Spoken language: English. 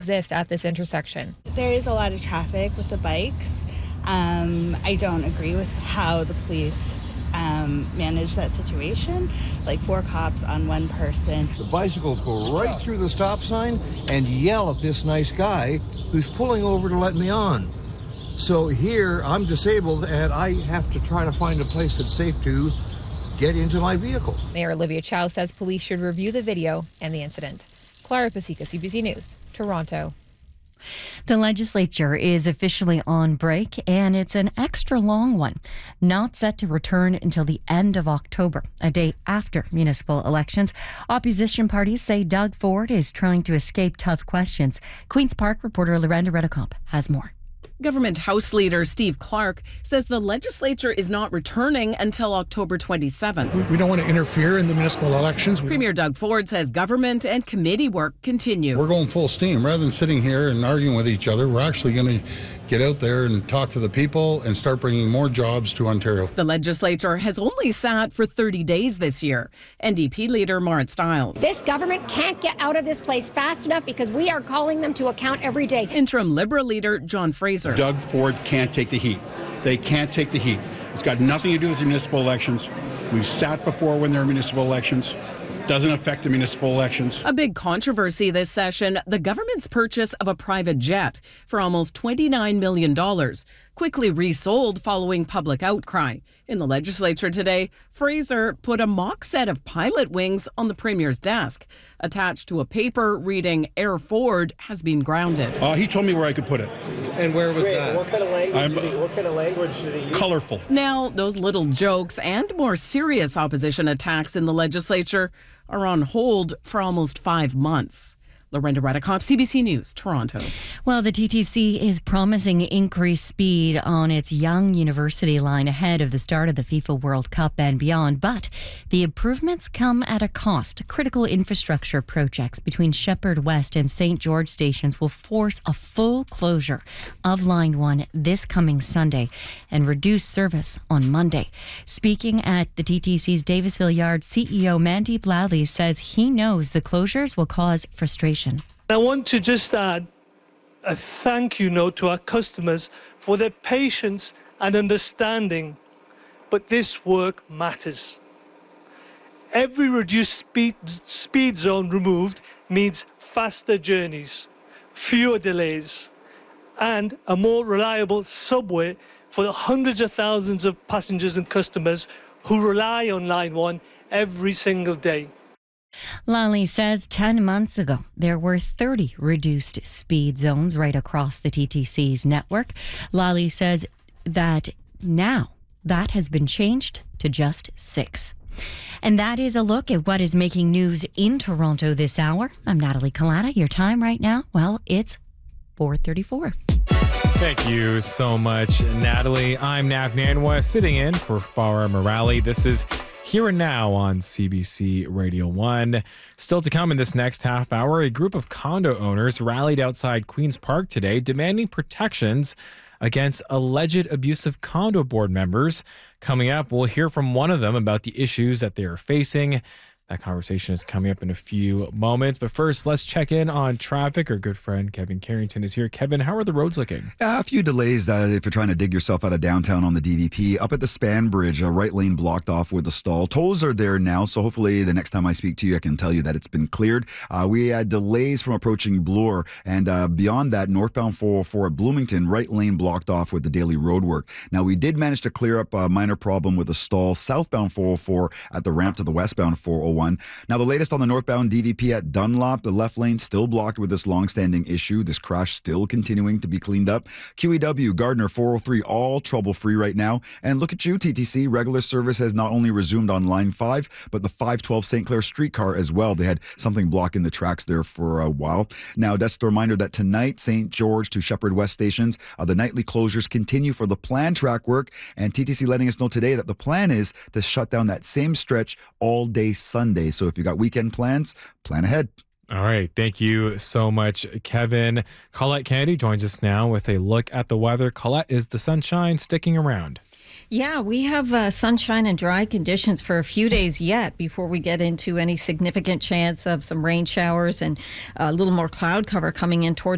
exist at this intersection. There is a lot of traffic with the bikes. I don't agree with how the police manage that situation. Like 4 cops on one person. The bicycles go right through the stop sign and yell at this nice guy who's pulling over to let me on. So here I'm disabled and I have to try to find a place that's safe to get into my vehicle. Mayor Olivia Chow says police should review the video and the incident. Clara Pasica, CBC News, Toronto. The legislature is officially on break, and it's an extra long one, not set to return until the end of October, a day after municipal elections. Opposition parties say Doug Ford is trying to escape tough questions. Queen's Park reporter Lorenda Redecamp has more. Government House Leader Steve Clark says the legislature is not returning until October 27th. We don't want to interfere in the municipal elections. Premier Doug Ford says government and committee work continue. We're going full steam. Rather than sitting here and arguing with each other, we're actually going to get out there and talk to the people and start bringing more jobs to Ontario. The legislature has only sat for 30 days this year. NDP leader Marit Stiles. This government can't get out of this place fast enough because we are calling them to account every day. Interim Liberal leader John Fraser. Doug Ford can't take the heat. They can't take the heat. It's got nothing to do with the municipal elections. We've sat before when there are municipal elections. Doesn't affect the municipal elections. A big controversy this session, the government's purchase of a private jet for almost $29 million, quickly resold following public outcry. In the legislature today, Fraser put a mock set of pilot wings on the Premier's desk, attached to a paper reading Air Ford has been grounded. He told me where I could put it. And where was that? What kind of language did he use? Colorful. Now, those little jokes and more serious opposition attacks in the legislature are on hold for almost 5 months. Lorenda Redecamp, CBC News, Toronto. Well, the TTC is promising increased speed on its Young University line ahead of the start of the FIFA World Cup and beyond. But the improvements come at a cost. Critical infrastructure projects between Shepherd West and St. George stations will force a full closure of Line 1 this coming Sunday and reduce service on Monday. Speaking at the TTC's Davisville Yard, CEO Mandeep Lally says he knows the closures will cause frustration. I want to just add a thank you note to our customers for their patience and understanding, but this work matters. Every reduced speed zone removed means faster journeys, fewer delays, and a more reliable subway for the hundreds of thousands of passengers and customers who rely on Line 1 every single day. Lally says 10 months ago, there were 30 reduced speed zones right across the TTC's network. Lally says that now that has been changed to just 6. And that is a look at what is making news in Toronto this hour. I'm Natalie Collada. Your time right now, well, it's 4:34. Thank you so much, Natalie. I'm Nav Nanwa, sitting in for Farah Morali. This is Here and Now on CBC Radio 1. Still to come in this next half hour, a group of condo owners rallied outside Queen's Park today demanding protections against alleged abusive condo board members. Coming up, we'll hear from one of them about the issues that they are facing. That conversation is coming up in a few moments. But first, let's check in on traffic. Our good friend Kevin Carrington is here. Kevin, how are the roads looking? A few delays if you're trying to dig yourself out of downtown on the DVP. Up at the Span Bridge, a right lane blocked off with a stall. Tolls are there now, so hopefully the next time I speak to you, I can tell you that it's been cleared. We had delays from approaching Bloor, and beyond that, northbound 404 at Bloomington, right lane blocked off with the daily road work. Now, we did manage to clear up a minor problem with a stall southbound 404 at the ramp to the westbound 401. Now, the latest on the northbound DVP at Dunlop, the left lane still blocked with this long-standing issue. This crash still continuing to be cleaned up. QEW, Gardner 403, all trouble-free right now. And look at you, TTC. Regular service has not only resumed on Line 5, but the 512 St. Clair streetcar as well. They had something blocking the tracks there for a while. Now, just a reminder that tonight, St. George to Shepherd West stations, the nightly closures continue for the planned track work. And TTC letting us know today that the plan is to shut down that same stretch all day Sunday. So if you got weekend plans, plan ahead. All right. Thank you so much, Kevin. Colette Kennedy joins us now with a look at the weather. Colette, is the sunshine sticking around? Yeah, we have sunshine and dry conditions for a few days yet before we get into any significant chance of some rain showers and a little more cloud cover coming in towards